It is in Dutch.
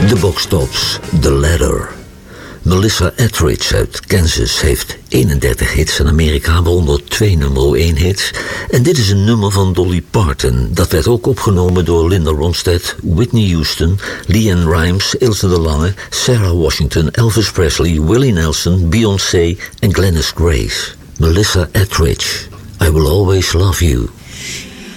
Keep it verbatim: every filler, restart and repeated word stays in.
De Box Tops, The Ladder. Melissa Etheridge uit Kansas heeft eenendertig hits in Amerika, waaronder twee nummer één hits. En dit is een nummer van Dolly Parton. Dat werd ook opgenomen door Linda Ronstadt, Whitney Houston, LeAnn Rimes, Ilse de Lange, Sarah Washington, Elvis Presley, Willie Nelson, Beyoncé en Glennis Grace. Melissa Etheridge, I Will Always Love You.